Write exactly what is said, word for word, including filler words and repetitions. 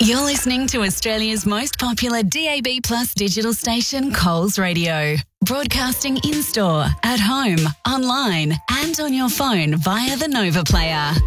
You're listening to Australia's most popular D A B Plus digital station, Coles Radio. Broadcasting in-store, at home, online and on your phone via the Nova Player.